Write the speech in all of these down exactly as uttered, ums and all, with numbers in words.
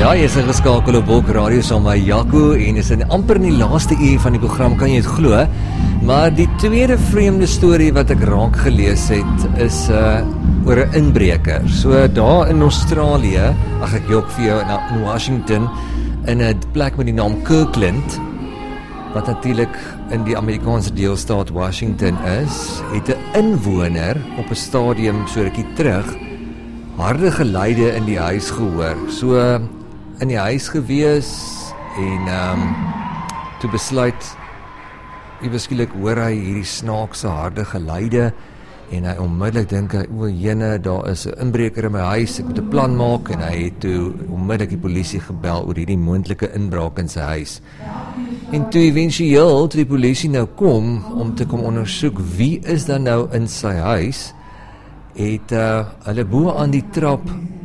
Ja, jy is ingeskakel op Wolk Radio saam met Jaco en is in amper in die laaste uur van die program, kan jy het glo. Maar die tweede vreemde storie wat ek raak gelees het is uh, oor 'n inbreker. So daar in Australië, ag ek jok vir jou, in Washington, in 'n plek met die naam Kirkland, wat natuurlik in die Amerikaanse deelstaat Washington is, het 'n inwoner op 'n stadium so rukkie terug harde geluide in die huis gehoor. So in die huis gewees en um, toe besluit eweskielik hoor hy hierdie snaakse harde geluide en hy onmiddellik dink hy, o jene, daar is 'n inbreker in my huis, ek moet 'n plan maak, en hy het toe onmiddellik die polisie gebel oor hierdie moontlike inbraak in sy huis. En toe eventueel, toe die polisie nou kom om te kom ondersoek wie is dan nou in sy huis, het uh, hulle bo aan die trap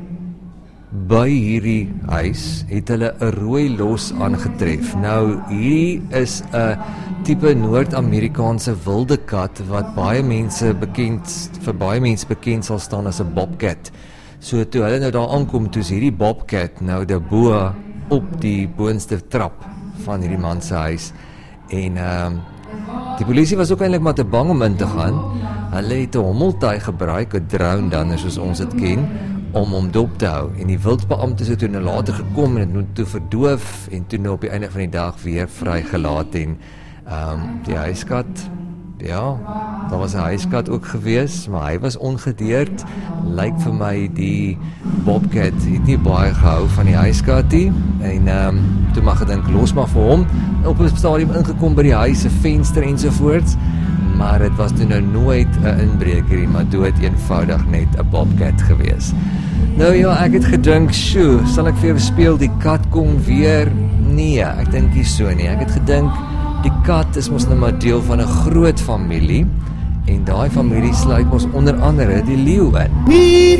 by hierdie huis, het hulle 'n rooi los aangetref. Nou, hierdie is 'n tipe Noord-Amerikaanse wilde kat, wat baie mense bekend, vir baie mense bekend sal staan as 'n bobcat. So toe hulle nou daar aankom, toe is hierdie bobcat nou daarbo op die boonste trap van hierdie man se huis. En ehm um, die polisie was ook eintlik maar te bang om in te gaan. Hulle het 'n hommeltuig gebruik, 'n drone dan, soos ons dit ken, om hom dop te hou. En die wildbeamptes het toe nou later gekom en het toe verdoof en toe nou op die einde van die dag weer vrygelaat. En um, die huiskat, ja, daar was 'n huiskat ook gewees, maar hy was ongedeerd. Lyk vir my die bobcat het nie baie gehou van die huiskat nie. En um, toe mag ek dink, los maar vir hom. Op 'n stadium ingekom by die huis se venster ensovoorts. Maar dit was toe nou nooit 'n inbreker nie, maar dood eenvoudig net 'n bobcat gewees. Nou ja, ek het gedink, sjoe, sal ek vir jou speel, die kat kom weer? Nee, ek dink nie so nie. Ek het gedink, die kat is mos nou maar deel van 'n groot familie, en daai familie sluit mos onder andere die leeu in.